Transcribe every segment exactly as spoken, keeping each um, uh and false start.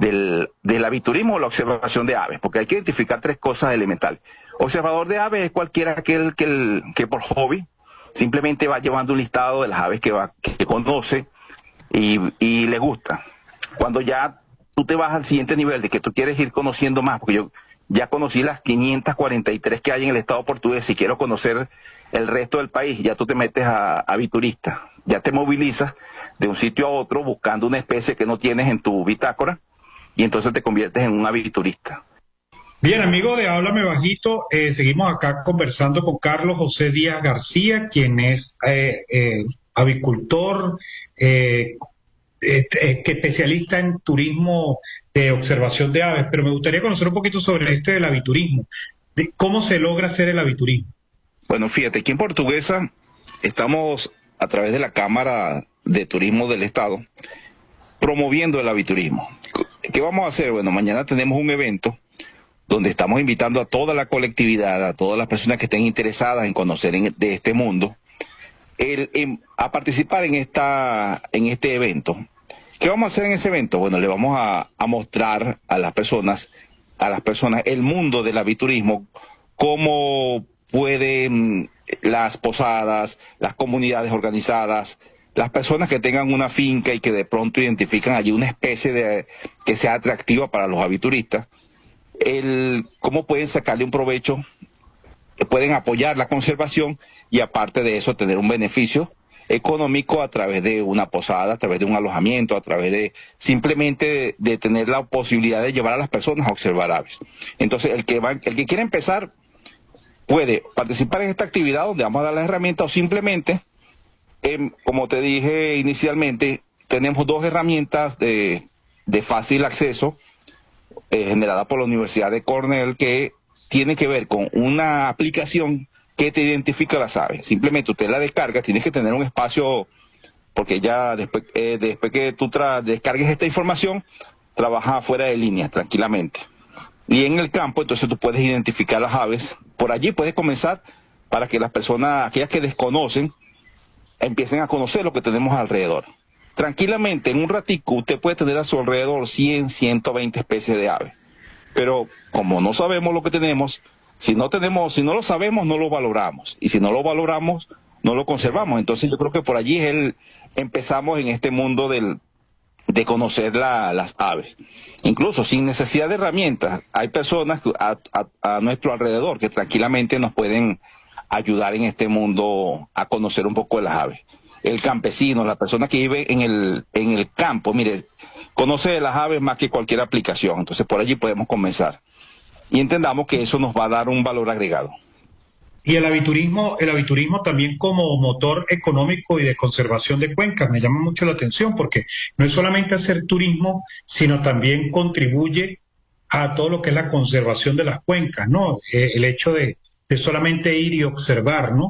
del, del aviturismo o la observación de aves, porque hay que identificar tres cosas elementales. Observador de aves es cualquiera aquel que, el, que por hobby simplemente va llevando un listado de las aves que, va, que conoce y, y le gusta. Cuando ya tú te vas al siguiente nivel de que tú quieres ir conociendo más, porque yo ya conocí las quinientas cuarenta y tres que hay en el estado portugués, si quiero conocer el resto del país, ya tú te metes a aviturista, ya te movilizas de un sitio a otro buscando una especie que no tienes en tu bitácora y entonces te conviertes en un aviturista. Bien, amigo de Háblame Bajito, eh, seguimos acá conversando con Carlos José Díaz García, quien es eh, eh, avicultor, eh, eh, eh, que especialista en turismo de observación de aves, pero me gustaría conocer un poquito sobre este del aviturismo, de cómo se logra hacer el aviturismo. Bueno, fíjate, aquí en Portuguesa estamos a través de la Cámara de Turismo del Estado promoviendo el aviturismo. ¿Qué vamos a hacer? Bueno, mañana tenemos un evento donde estamos invitando a toda la colectividad, a todas las personas que estén interesadas en conocer en, de este mundo, el, en, a participar en, esta, en este evento. ¿Qué vamos a hacer en ese evento? Bueno, le vamos a, a mostrar a las personas, a las personas el mundo del aviturismo, cómo pueden las posadas, las comunidades organizadas, las personas que tengan una finca y que de pronto identifican allí una especie de que sea atractiva para los avituristas, el cómo pueden sacarle un provecho, pueden apoyar la conservación y aparte de eso tener un beneficio económico a través de una posada, a través de un alojamiento, a través de simplemente de, de tener la posibilidad de llevar a las personas a observar aves. Entonces el que va, el que quiere empezar puede participar en esta actividad donde vamos a dar las herramientas o simplemente, eh, como te dije inicialmente, tenemos dos herramientas de, de fácil acceso eh, generada por la Universidad de Cornell que tiene que ver con una aplicación que te identifica las aves. Simplemente usted la descarga, tienes que tener un espacio, porque ya después, eh, después que tú descargues esta información, trabaja fuera de línea tranquilamente. Y en el campo, entonces tú puedes identificar las aves. Por allí puedes comenzar para que las personas, aquellas que desconocen, empiecen a conocer lo que tenemos alrededor. Tranquilamente, en un ratico, usted puede tener a su alrededor cien, ciento veinte especies de aves. Pero como no sabemos lo que tenemos, si no tenemos, si no lo sabemos, no lo valoramos. Y si no lo valoramos, no lo conservamos. Entonces yo creo que por allí es el, empezamos en este mundo del, de conocer la, las aves. Incluso sin necesidad de herramientas, hay personas a, a, a nuestro alrededor que tranquilamente nos pueden ayudar en este mundo a conocer un poco de las aves. El campesino, la persona que vive en el, en el campo, mire, conoce de las aves más que cualquier aplicación. Entonces por allí podemos comenzar. Y entendamos que eso nos va a dar un valor agregado. Y el aviturismo, el aviturismo también como motor económico y de conservación de cuencas me llama mucho la atención porque no es solamente hacer turismo, sino también contribuye a todo lo que es la conservación de las cuencas, ¿no? Eh, el hecho de, de solamente ir y observar, ¿no?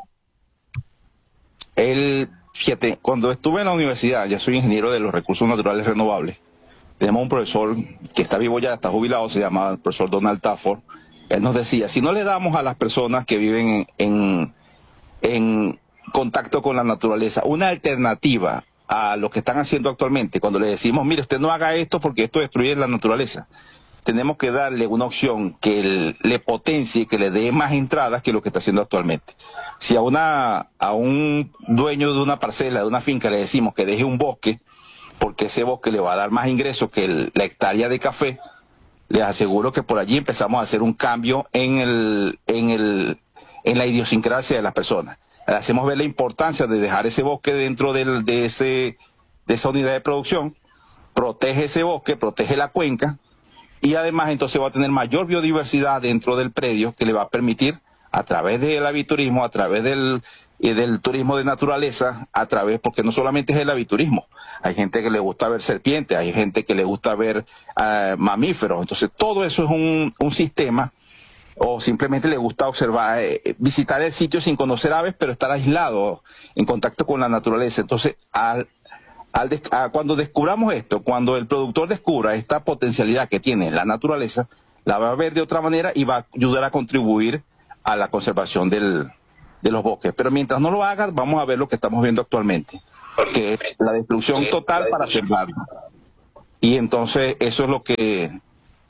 El, fíjate, cuando estuve en la universidad, ya soy ingeniero de los recursos naturales renovables, tenemos un profesor que está vivo ya, está jubilado, se llama el profesor Donald Tafford. Él nos decía, si no le damos a las personas que viven en, en, en contacto con la naturaleza una alternativa a lo que están haciendo actualmente, cuando le decimos, mire, usted no haga esto porque esto destruye la naturaleza, tenemos que darle una opción que el, le potencie, que le dé más entradas que lo que está haciendo actualmente. Si a, una, a un dueño de una parcela, de una finca, le decimos que deje un bosque, porque ese bosque le va a dar más ingresos que el, la hectárea de café, les aseguro que por allí empezamos a hacer un cambio en, el, en, el, en la idiosincrasia de las personas. Le hacemos ver la importancia de dejar ese bosque dentro del, de, ese, de esa unidad de producción, protege ese bosque, protege la cuenca, y además entonces va a tener mayor biodiversidad dentro del predio que le va a permitir, a través del aviturismo, a través del, eh, del turismo de naturaleza, a través, porque no solamente es el aviturismo, hay gente que le gusta ver serpientes, hay gente que le gusta ver uh, mamíferos, entonces todo eso es un, un sistema, o simplemente le gusta observar, eh, visitar el sitio sin conocer aves, pero estar aislado, en contacto con la naturaleza. Entonces, al Al des a, cuando descubramos esto, cuando el productor descubra esta potencialidad que tiene la naturaleza, la va a ver de otra manera y va a ayudar a contribuir a la conservación del, de los bosques. Pero mientras no lo haga, vamos a ver lo que estamos viendo actualmente, que es la destrucción total para sembrarlo. Y entonces eso es lo que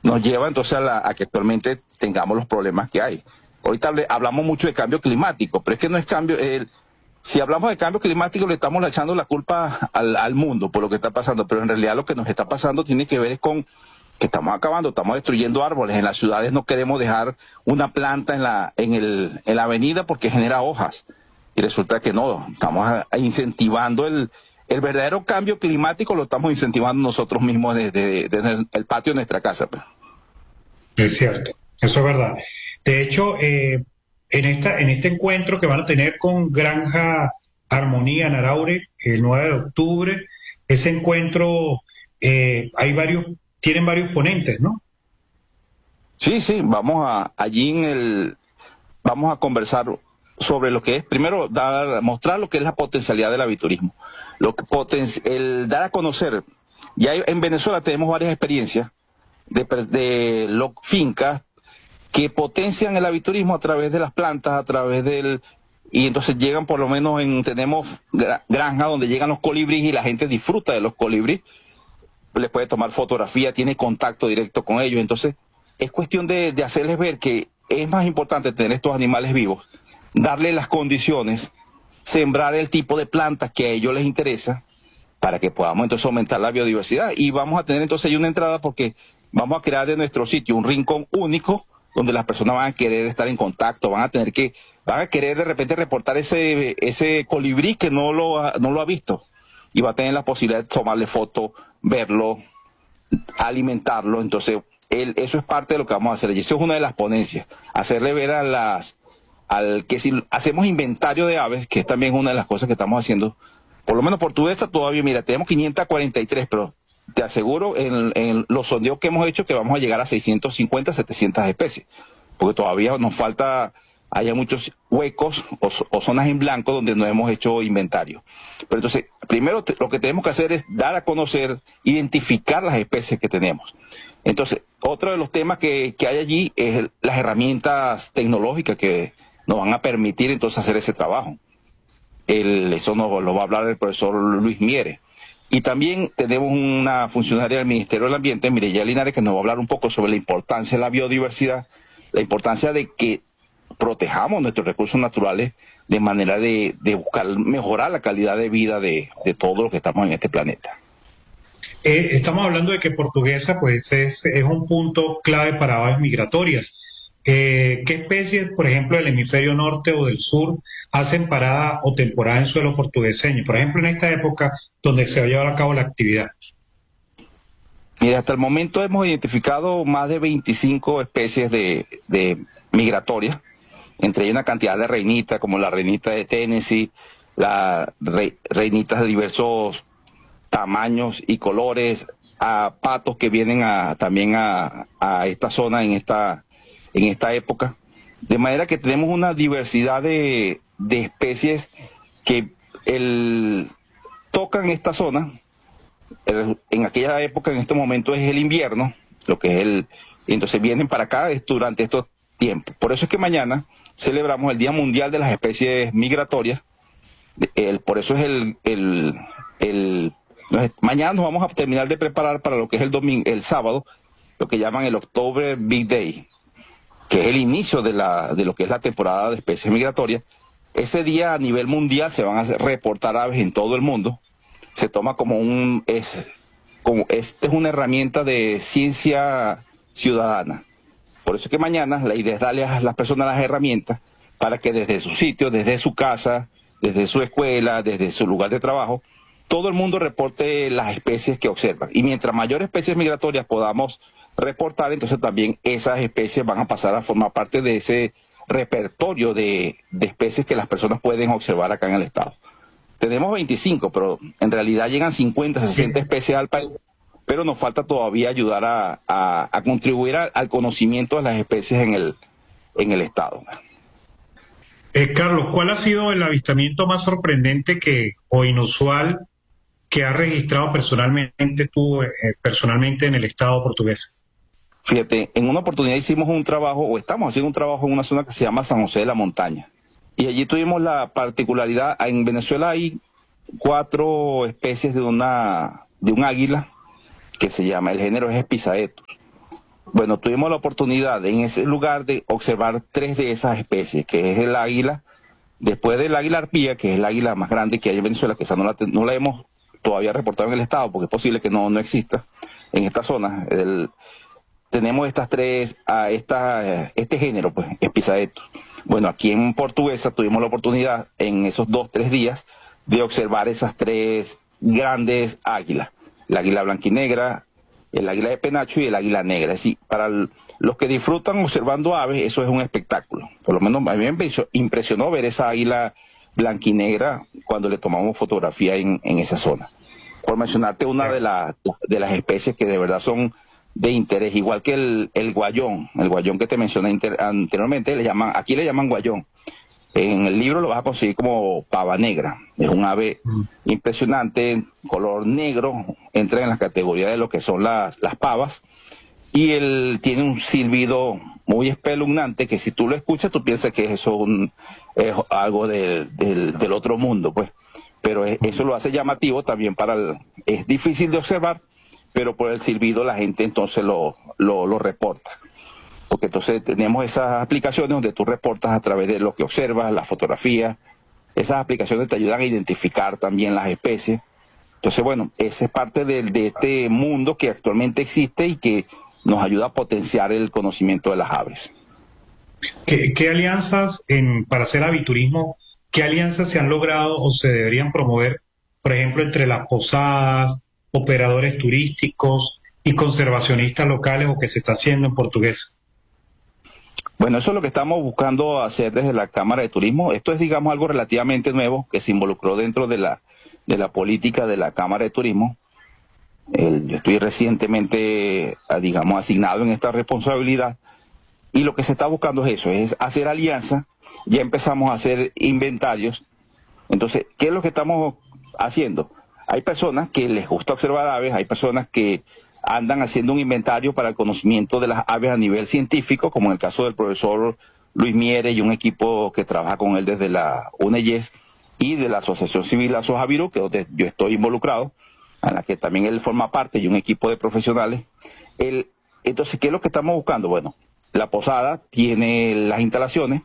nos lleva entonces a, la, a que actualmente tengamos los problemas que hay. Ahorita hablamos mucho de cambio climático, pero es que no es cambio... El, si hablamos de cambio climático, le estamos echando la culpa al, al mundo por lo que está pasando, pero en realidad lo que nos está pasando tiene que ver con que estamos acabando, estamos destruyendo árboles. En las ciudades no queremos dejar una planta en la, en el, en la avenida porque genera hojas. Y resulta que no, estamos a, a incentivando el, el verdadero cambio climático, lo estamos incentivando nosotros mismos desde, desde el patio de nuestra casa. Es cierto, eso es verdad. De hecho, eh, en, esta, en este encuentro que van a tener con Granja Armonía en Araure, el nueve de octubre, ese encuentro, eh, hay varios, tienen varios ponentes, ¿no? Sí, sí, vamos a, allí en el, vamos a conversar sobre lo que es, primero, dar, mostrar lo que es la potencialidad del aviturismo, lo que poten, el dar a conocer. Ya en Venezuela tenemos varias experiencias de, de lo, fincas que potencian el aviturismo a través de las plantas, a través del... Y entonces llegan por lo menos en... Tenemos granjas donde llegan los colibríes y la gente disfruta de los colibríes. Les puede tomar fotografía, tiene contacto directo con ellos. Entonces es cuestión de, de hacerles ver que es más importante tener estos animales vivos, darle las condiciones, sembrar el tipo de plantas que a ellos les interesa para que podamos entonces aumentar la biodiversidad. Y vamos a tener entonces ahí una entrada porque vamos a crear de nuestro sitio un rincón único donde las personas van a querer estar en contacto, van a tener que, van a querer de repente reportar ese, ese colibrí que no lo, ha, no lo ha visto y va a tener la posibilidad de tomarle foto, verlo, alimentarlo. Entonces, él, eso es parte de lo que vamos a hacer. Y eso es una de las ponencias, hacerle ver a las, al que si hacemos inventario de aves, que es también una de las cosas que estamos haciendo, por lo menos portuguesa todavía, mira, tenemos quinientas cuarenta y tres, pero te aseguro en, en los sondeos que hemos hecho que vamos a llegar a seiscientas cincuenta, setecientas especies, porque todavía nos falta, haya muchos huecos o, o zonas en blanco donde no hemos hecho inventario. Pero entonces, primero te, lo que tenemos que hacer es dar a conocer, identificar las especies que tenemos. Entonces, otro de los temas que, que hay allí es el, las herramientas tecnológicas que nos van a permitir entonces hacer ese trabajo. El, eso nos lo va a hablar el profesor Luis Mieres. Y también tenemos una funcionaria del Ministerio del Ambiente, Mireya Linares, que nos va a hablar un poco sobre la importancia de la biodiversidad, la importancia de que protejamos nuestros recursos naturales de manera de, de buscar mejorar la calidad de vida de, de todos los que estamos en este planeta. Eh, estamos hablando de que Portuguesa pues es, es un punto clave para aves migratorias. Eh, ¿Qué especies, por ejemplo, del hemisferio norte o del sur, hacen parada o temporada en suelo portugueseño? Por ejemplo, en esta época donde se va a llevar a cabo la actividad. Mira, hasta el momento hemos identificado más de veinticinco especies de, de migratorias, entre ellas una cantidad de reinitas, como la reinita de Tennessee, las re, reinitas de diversos tamaños y colores, a patos que vienen a, también a, a esta zona en esta, en esta época. De manera que tenemos una diversidad de, de especies que el, tocan esta zona. El, en aquella época, en este momento es el invierno, lo que es el... Entonces vienen para acá durante estos tiempos. Por eso es que mañana celebramos el Día Mundial de las Especies Migratorias. El, por eso es el... el, el mañana nos vamos a terminar de preparar para lo que es el domingo, el sábado, lo que llaman el October Big Day, que es el inicio de, la, de lo que es la temporada de especies migratorias. Ese día a nivel mundial se van a hacer, reportar aves en todo el mundo. Se toma como un... es como esta es una herramienta de ciencia ciudadana. Por eso es que mañana la idea es darle a las personas las herramientas para que desde su sitio, desde su casa, desde su escuela, desde su lugar de trabajo, todo el mundo reporte las especies que observan. Y mientras mayores especies migratorias podamos reportar, entonces también esas especies van a pasar a formar parte de ese repertorio de, de especies que las personas pueden observar acá en el estado. Tenemos veinticinco, pero en realidad llegan cincuenta, sesenta especies al país, pero nos falta todavía ayudar a, a, a contribuir a, al conocimiento de las especies en el, en el estado. Eh, Carlos, ¿cuál ha sido el avistamiento más sorprendente que, o inusual que has registrado personalmente tú, eh, personalmente en el estado portugués? Fíjate, en una oportunidad hicimos un trabajo, o estamos haciendo un trabajo en una zona que se llama San José de la Montaña. Y allí tuvimos la particularidad, en Venezuela hay cuatro especies de una de un águila que se llama, el género es Episaetus. Bueno, tuvimos la oportunidad en ese lugar de observar tres de esas especies, que es el águila, después del águila arpía, que es el águila más grande que hay en Venezuela, que esa no la, no la hemos todavía reportado en el estado, porque es posible que no, no exista en esta zona. El, tenemos estas tres, a esta, este género, pues, Espisaetus. Bueno, aquí en Portuguesa tuvimos la oportunidad en esos dos, tres días de observar esas tres grandes águilas, el águila blanquinegra, el águila de penacho y el águila negra. Es decir, para el, los que disfrutan observando aves, eso es un espectáculo. Por lo menos a mí me impresionó ver esa águila blanquinegra cuando le tomamos fotografía en, en esa zona. Por mencionarte una de, la, de las especies que de verdad son de interés, igual que el, el guayón, el guayón que te mencioné inter, anteriormente, le llaman, aquí le llaman guayón. En el libro lo vas a conseguir como pava negra. Es un ave impresionante, color negro, entra en la categoría de lo que son las, las pavas, y él tiene un silbido muy espeluznante que si tú lo escuchas tú piensas que eso un, es algo del, del, del otro mundo, pues. Pero es, eso lo hace llamativo también para el, es difícil de observar, pero por el silbido la gente entonces lo, lo, lo reporta. Porque entonces tenemos esas aplicaciones donde tú reportas a través de lo que observas, las fotografías. Esas aplicaciones te ayudan a identificar también las especies. Entonces, bueno, esa es parte de, de este mundo que actualmente existe y que nos ayuda a potenciar el conocimiento de las aves. ¿Qué, qué alianzas en, para hacer aviturismo, qué alianzas se han logrado o se deberían promover, por ejemplo, entre las posadas, operadores turísticos y conservacionistas locales, o que se está haciendo en Portuguesa? Bueno, eso es lo que estamos buscando hacer desde la Cámara de Turismo. Esto es, digamos, algo relativamente nuevo que se involucró dentro de la, de la política de la Cámara de Turismo. El, yo estoy recientemente, digamos, asignado en esta responsabilidad, y lo que se está buscando es eso, es hacer alianza. Ya empezamos a hacer inventarios. Entonces, ¿qué es lo que estamos haciendo? Hay personas que les gusta observar aves, hay personas que andan haciendo un inventario para el conocimiento de las aves a nivel científico, como en el caso del profesor Luis Miere y un equipo que trabaja con él desde la U N E Y E S y de la Asociación Civil Azojavirú, que es donde yo estoy involucrado, a la que también él forma parte, y un equipo de profesionales. El, entonces, ¿qué es lo que estamos buscando? Bueno, la posada tiene las instalaciones,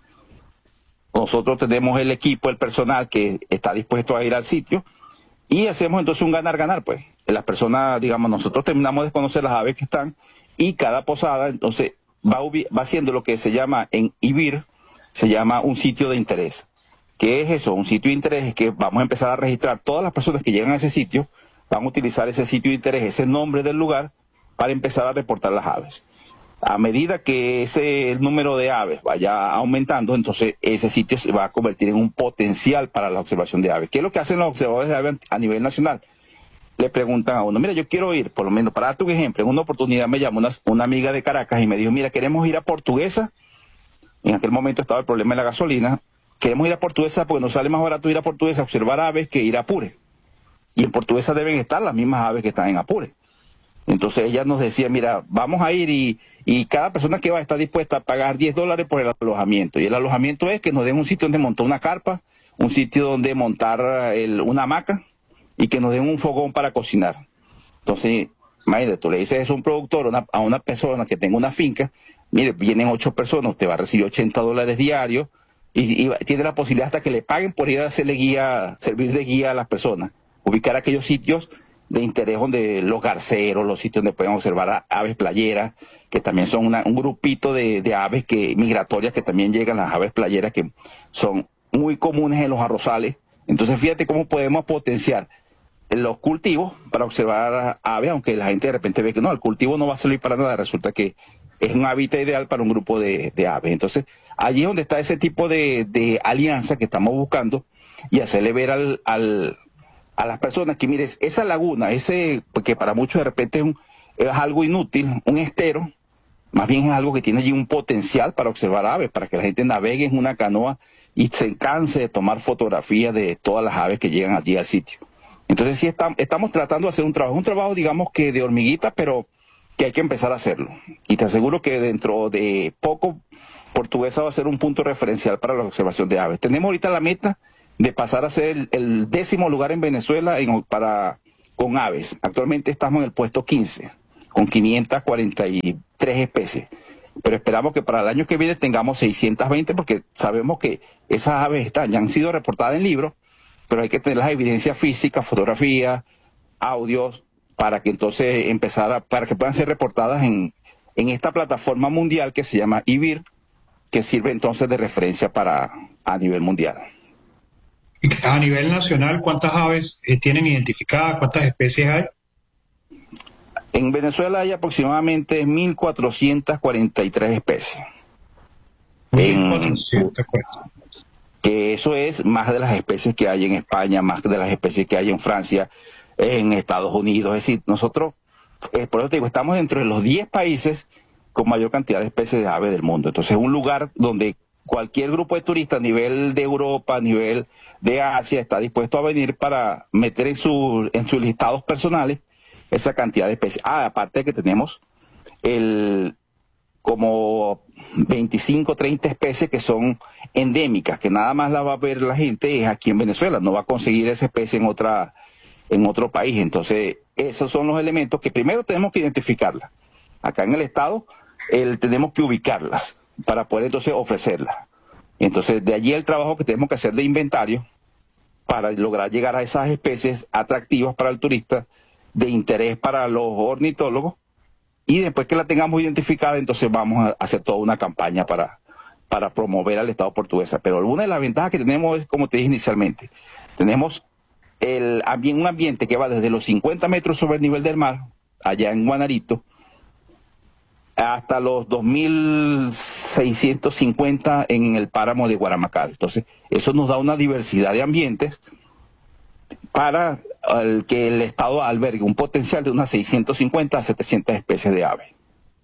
nosotros tenemos el equipo, el personal que está dispuesto a ir al sitio, y hacemos entonces un ganar-ganar, pues. Las personas, digamos, nosotros terminamos de conocer las aves que están, y cada posada entonces va, va haciendo lo que se llama en I B I R, se llama un sitio de interés. ¿Qué es eso? Un sitio de interés es que vamos a empezar a registrar todas las personas que llegan a ese sitio, van a utilizar ese sitio de interés, ese nombre del lugar, para empezar a reportar las aves. A medida que ese el número de aves vaya aumentando, entonces ese sitio se va a convertir en un potencial para la observación de aves. ¿Qué es lo que hacen los observadores de aves a nivel nacional? Le preguntan a uno, mira, yo quiero ir, por lo menos para darte un ejemplo, en una oportunidad me llamó una, una amiga de Caracas y me dijo, mira, queremos ir a Portuguesa. En aquel momento estaba el problema de la gasolina. Queremos ir a Portuguesa porque nos sale más barato ir a Portuguesa a observar aves que ir a Apure. Y en Portuguesa deben estar las mismas aves que están en Apure. Entonces ella nos decía, mira, vamos a ir y, y cada persona que va está dispuesta a pagar diez dólares por el alojamiento. Y el alojamiento es que nos den un sitio donde montar una carpa, un sitio donde montar el, una hamaca, y que nos den un fogón para cocinar. Entonces, imagínate, tú le dices eso a un productor, una, a una persona que tenga una finca, mire, vienen ocho personas, usted va a recibir ochenta dólares diarios, y, y tiene la posibilidad hasta que le paguen por ir a hacerle guía, servir de guía a las personas, ubicar aquellos sitios de interés donde los garceros, los sitios donde pueden observar a, aves playeras, que también son una, un grupito de, de aves que migratorias que también llegan, las aves playeras, que son muy comunes en los arrozales. Entonces fíjate cómo podemos potenciar los cultivos para observar aves, aunque la gente de repente ve que no, el cultivo no va a servir para nada, resulta que es un hábitat ideal para un grupo de, de aves. Entonces, allí es donde está ese tipo de, de alianza que estamos buscando, y hacerle ver al, al, a las personas que, mires, esa laguna, ese que para muchos de repente es, un, es algo inútil, un estero, más bien es algo que tiene allí un potencial para observar aves, para que la gente navegue en una canoa y se canse de tomar fotografías de todas las aves que llegan allí al sitio. Entonces sí estamos, estamos tratando de hacer un trabajo, un trabajo digamos que de hormiguita, pero que hay que empezar a hacerlo. Y te aseguro que dentro de poco Portuguesa va a ser un punto referencial para la observación de aves. Tenemos ahorita la meta de pasar a ser el, el décimo lugar en Venezuela en, para, con aves. Actualmente estamos en el puesto quince, con quinientas cuarenta y tres especies. Pero esperamos que para el año que viene tengamos seiscientas veinte, porque sabemos que esas aves están, ya han sido reportadas en libros, pero hay que tener las evidencias físicas, fotografías, audios, para que entonces empezar a, para que puedan ser reportadas en, en esta plataforma mundial que se llama I B I R, que sirve entonces de referencia para a nivel mundial. A nivel nacional, ¿cuántas aves eh, tienen identificadas? ¿Cuántas especies hay? En Venezuela hay aproximadamente mil cuatrocientas cuarenta y tres especies. mil cuatrocientas cuarenta. Que eso es más de las especies que hay en España, más de las especies que hay en Francia, en Estados Unidos. Es decir, nosotros, eh, por eso te digo, estamos dentro de los diez países con mayor cantidad de especies de aves del mundo. Entonces es un lugar donde cualquier grupo de turistas a nivel de Europa, a nivel de Asia, está dispuesto a venir para meter en, su, en sus listados personales esa cantidad de especies. Ah, aparte de que tenemos el como veinticinco, treinta especies que son endémicas, que nada más la va a ver la gente es aquí en Venezuela, no va a conseguir esa especie en otra, en otro país. Entonces, esos son los elementos que primero tenemos que identificarlas. Acá en el estado, el, tenemos que ubicarlas para poder entonces ofrecerlas. Entonces, de allí el trabajo que tenemos que hacer de inventario para lograr llegar a esas especies atractivas para el turista, de interés para los ornitólogos. Y después que la tengamos identificada, entonces vamos a hacer toda una campaña para, para promover al Estado portuguesa. Pero una de las ventajas que tenemos es, como te dije inicialmente, tenemos el, un ambiente que va desde los cincuenta metros sobre el nivel del mar, allá en Guanarito, hasta los dos mil seiscientos cincuenta en el páramo de Guaramacal. Entonces, eso nos da una diversidad de ambientes para el que el Estado albergue un potencial de unas seiscientas cincuenta a setecientas especies de aves.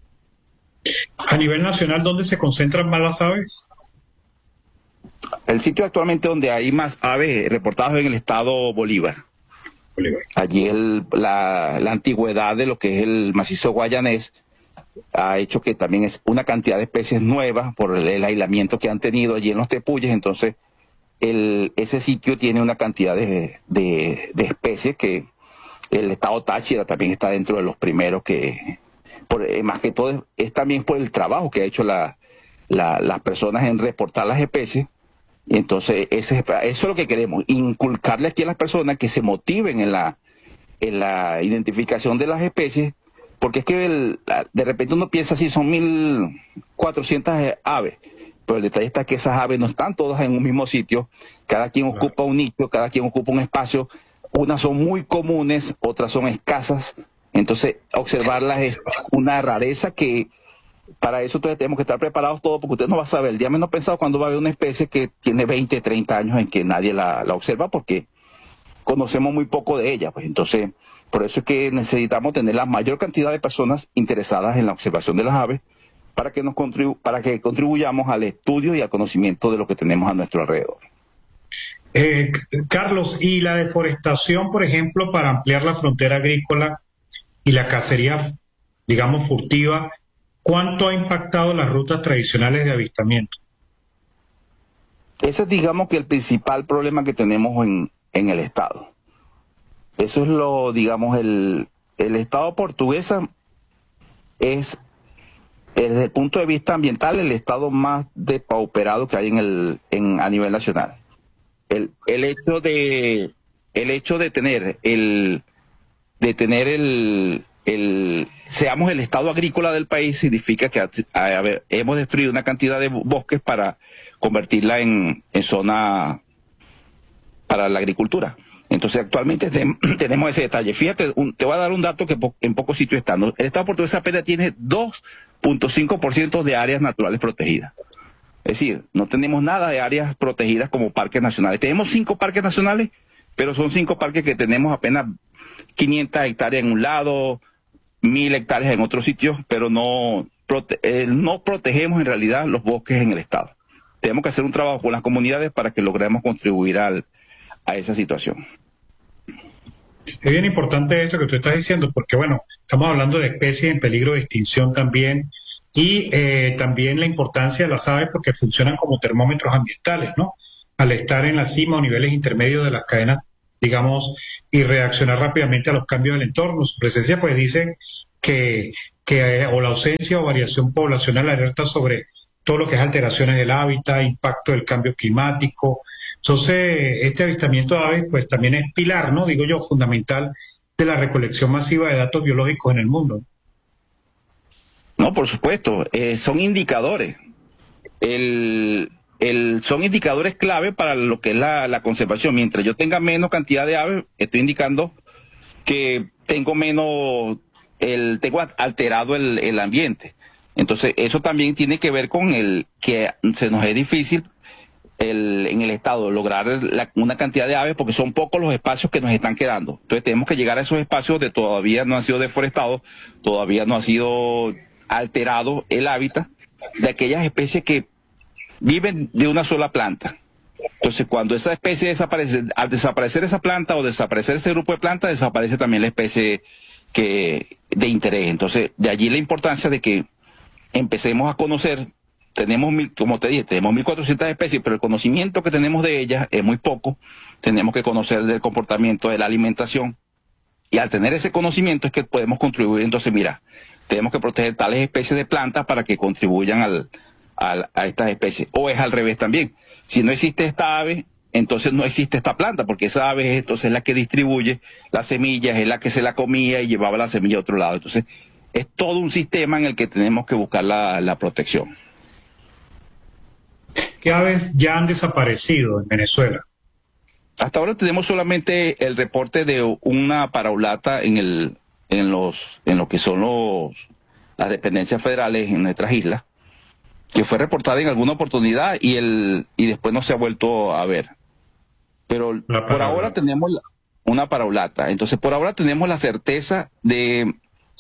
A nivel nacional, ¿dónde se concentran más las aves? El sitio actualmente donde hay más aves reportadas es en el estado Bolívar. Bolívar. Allí el, la, la antigüedad de lo que es el macizo guayanés ha hecho que también es una cantidad de especies nuevas por el, el aislamiento que han tenido allí en los tepuyes. Entonces, El, ese sitio tiene una cantidad de, de, de especies que el estado Táchira también está dentro de los primeros que, por, eh, más que todo, es, es también por el trabajo que ha hecho la, la, las personas en reportar las especies. Y entonces, ese, eso es lo que queremos, inculcarle aquí a las personas que se motiven en la, en la identificación de las especies, porque es que el, de repente uno piensa si son mil cuatrocientas aves. Pero el detalle está que esas aves no están todas en un mismo sitio, cada quien claro. ocupa un nicho, cada quien ocupa un espacio, unas son muy comunes, otras son escasas, entonces observarlas es una rareza que para eso entonces tenemos que estar preparados todos, porque usted no va a saber, el día menos pensado cuando va a haber una especie que tiene veinte, treinta años en que nadie la, la observa, porque conocemos muy poco de ella, pues entonces por eso es que necesitamos tener la mayor cantidad de personas interesadas en la observación de las aves, para que nos contribu para que contribuyamos al estudio y al conocimiento de lo que tenemos a nuestro alrededor. Eh, Carlos, ¿y la deforestación, por ejemplo, para ampliar la frontera agrícola y la cacería, digamos, furtiva, cuánto ha impactado las rutas tradicionales de avistamiento? Ese es, digamos, que el principal problema que tenemos en, en el Estado. Eso es lo, digamos, el, el Estado portuguesa es, desde el punto de vista ambiental, el estado más depauperado que hay en el en, a nivel nacional. El, el hecho de el hecho de tener el de tener el, el seamos el estado agrícola del país significa que a, a, a ver, hemos destruido una cantidad de bosques para convertirla en, en zona para la agricultura. Entonces, actualmente ten, tenemos ese detalle. Fíjate, un, te voy a dar un dato que po, en pocos sitios está. ¿No? El Estado portugués apenas tiene dos punto cinco por ciento de áreas naturales protegidas. Es decir, no tenemos nada de áreas protegidas como parques nacionales. Tenemos cinco parques nacionales, pero son cinco parques que tenemos apenas quinientas hectáreas en un lado, mil hectáreas en otros sitios, pero no, prote eh, no protegemos en realidad los bosques en el Estado. Tenemos que hacer un trabajo con las comunidades para que logremos contribuir al a esa situación. Es bien importante esto que tú estás diciendo, porque bueno, estamos hablando de especies en peligro de extinción también, y eh, también la importancia de las aves porque funcionan como termómetros ambientales, ¿no? Al estar en la cima o niveles intermedios de las cadenas, digamos, y reaccionar rápidamente a los cambios del entorno. Su presencia pues dice que que, o la ausencia o variación poblacional alerta sobre todo lo que es alteraciones del hábitat, impacto del cambio climático. Entonces, este avistamiento de aves, pues también es pilar, ¿no? Digo yo, fundamental de la recolección masiva de datos biológicos en el mundo. No, por supuesto, eh, son indicadores. El, el, son indicadores clave para lo que es la, la conservación. Mientras yo tenga menos cantidad de aves, estoy indicando que tengo menos, el, tengo alterado el, el ambiente. Entonces, eso también tiene que ver con el que se nos es difícil el, en el estado lograr la, una cantidad de aves porque son pocos los espacios que nos están quedando. Entonces, tenemos que llegar a esos espacios donde todavía no han sido deforestados, todavía no ha sido alterado el hábitat de aquellas especies que viven de una sola planta. Entonces, cuando esa especie desaparece, al desaparecer esa planta o desaparecer ese grupo de plantas, desaparece también la especie que de interés. Entonces, de allí la importancia de que empecemos a conocer. Tenemos, mil, como te dije, tenemos mil cuatrocientas especies, pero el conocimiento que tenemos de ellas es muy poco. Tenemos que conocer del comportamiento de la alimentación. Y al tener ese conocimiento es que podemos contribuir. Entonces, mira, tenemos que proteger tales especies de plantas para que contribuyan al, al, a estas especies. O es al revés también. Si no existe esta ave, entonces no existe esta planta, porque esa ave es entonces la que distribuye las semillas, es la que se la comía y llevaba la semilla a otro lado. Entonces, es todo un sistema en el que tenemos que buscar la, la protección. ¿Qué aves ya han desaparecido en Venezuela? Hasta ahora tenemos solamente el reporte de una paraulata en el en los en lo que son los las dependencias federales en nuestras islas, que fue reportada en alguna oportunidad y el y después no se ha vuelto a ver. Pero por ahora tenemos la, una paraulata. Entonces, por ahora tenemos la certeza de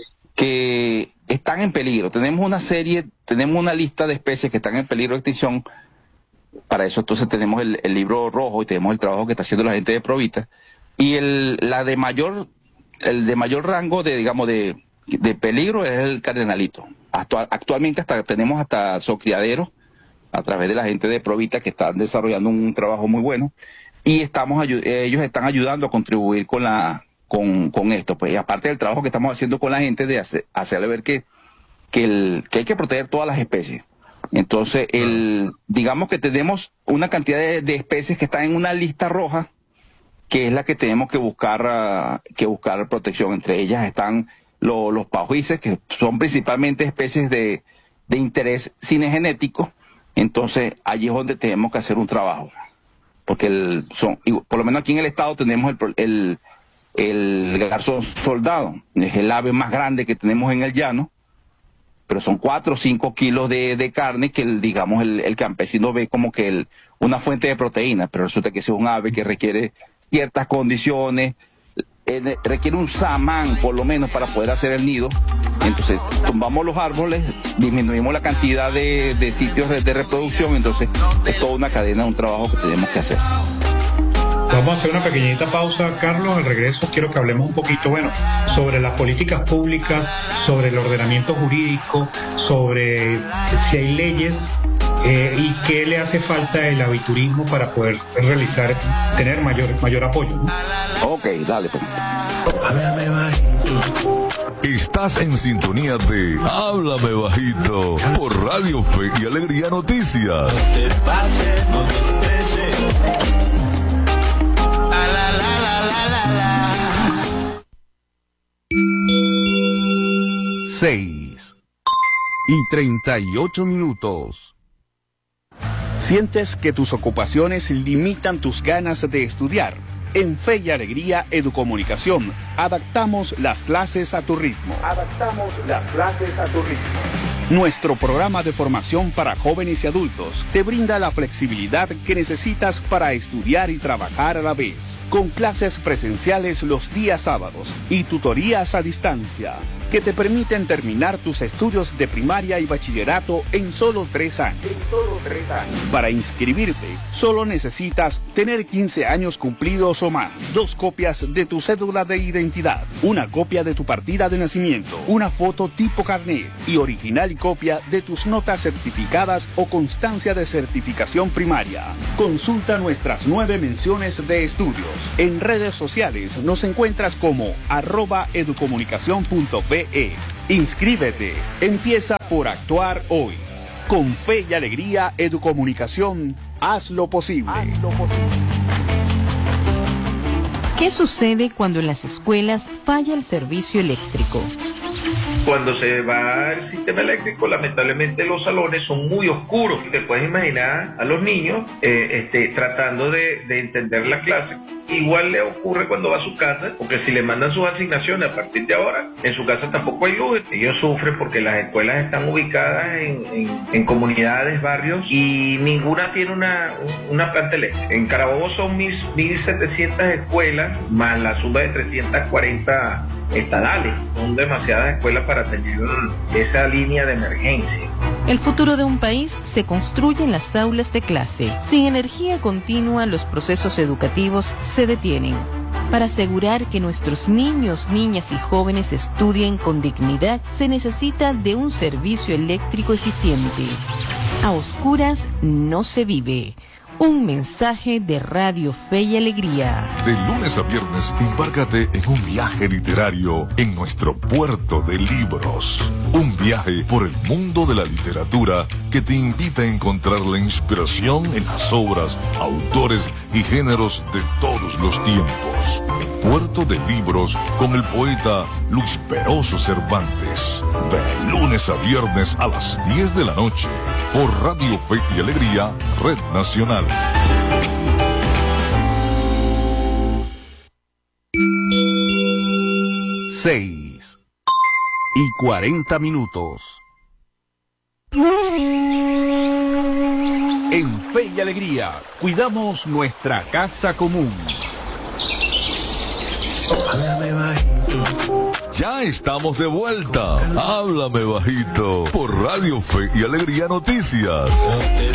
que están en peligro. Tenemos una serie, tenemos una lista de especies que están en peligro de extinción. Para eso entonces tenemos el, el libro rojo y tenemos el trabajo que está haciendo la gente de Provita. Y el, la de mayor, el de mayor rango de, digamos, de, de peligro es el cardenalito. Actual, actualmente hasta tenemos hasta zocriaderos a través de la gente de Provita que están desarrollando un trabajo muy bueno. Y estamos ellos están ayudando a contribuir con la con, con esto. Pues, y aparte del trabajo que estamos haciendo con la gente de hacer, hacerle ver que, que, el, que hay que proteger todas las especies. Entonces, el, digamos que tenemos una cantidad de, de especies que están en una lista roja, que es la que tenemos que buscar, uh, que buscar protección. Entre ellas están lo, los pajuices, que son principalmente especies de, de interés cinegenético. Entonces, allí es donde tenemos que hacer un trabajo. Porque el, son, por lo menos aquí en el estado tenemos el, el, el garzón soldado, es el ave más grande que tenemos en el llano. Pero son cuatro o cinco kilos de, de carne que, el, digamos, el, el campesino ve como que el, una fuente de proteína, pero resulta que es un ave que requiere ciertas condiciones, eh, requiere un samán por lo menos para poder hacer el nido. Entonces, tumbamos los árboles, disminuimos la cantidad de, de sitios de, de reproducción, entonces es toda una cadena, un trabajo que tenemos que hacer. Vamos a hacer una pequeñita pausa, Carlos. Al regreso quiero que hablemos un poquito, bueno, sobre las políticas públicas, sobre el ordenamiento jurídico, sobre si hay leyes eh, y qué le hace falta el aviturismo para poder realizar, tener mayor, mayor apoyo, ¿no? Ok, dale pues. Háblame bajito. Estás en sintonía de Háblame Bajito por Radio Fe y Alegría Noticias. No te pases, no te estreses. Seis y treinta y ocho minutos. ¿Sientes que tus ocupaciones limitan tus ganas de estudiar? En Fe y Alegría Educomunicación, adaptamos las clases a tu ritmo. Adaptamos las clases a tu ritmo. Nuestro programa de formación para jóvenes y adultos te brinda la flexibilidad que necesitas para estudiar y trabajar a la vez, con clases presenciales los días sábados y tutorías a distancia, que te permiten terminar tus estudios de primaria y bachillerato en solo tres años. En solo tres años. Para inscribirte, solo necesitas tener quince años cumplidos o más, dos copias de tu cédula de identidad, una copia de tu partida de nacimiento, una foto tipo carnet y original y copia de tus notas certificadas o constancia de certificación primaria. Consulta nuestras nueve menciones de estudios. En redes sociales nos encuentras como arroba educomunicación punto ve. Inscríbete. Empieza por actuar hoy. Con Fe y Alegría Educomunicación, haz lo posible. Haz lo posible. ¿Qué sucede cuando en las escuelas falla el servicio eléctrico? Cuando se va el sistema eléctrico, lamentablemente los salones son muy oscuros. Te puedes imaginar a los niños eh, este, tratando de, de entender la clase. Igual le ocurre cuando va a su casa, porque si le mandan sus asignaciones a partir de ahora, en su casa tampoco hay luz. Ellos sufren porque las escuelas están ubicadas en, en, en comunidades, barrios, y ninguna tiene una, una planta eléctrica. En Carabobo son mil setecientas escuelas, más la suma de trescientas cuarenta estadales. Son demasiadas escuelas para tener esa línea de emergencia. El futuro de un país se construye en las aulas de clase. Sin energía continua, los procesos educativos se detienen. Para asegurar que nuestros niños, niñas y jóvenes estudien con dignidad, se necesita de un servicio eléctrico eficiente. A oscuras no se vive. Un mensaje de Radio Fe y Alegría. De lunes a viernes, embárcate en un viaje literario en nuestro puerto de libros. Un viaje por el mundo de la literatura que te invita a encontrar la inspiración en las obras, autores y géneros de todos los tiempos. Puerto de Libros con el poeta Luis Peroso Cervantes. De lunes a viernes a las diez de la noche por Radio Fe y Alegría, Red Nacional. Seis y cuarenta minutos. En Fe y Alegría, cuidamos nuestra casa común. Háblame bajito. Ya estamos de vuelta. Háblame bajito por Radio Fe y Alegría Noticias. No te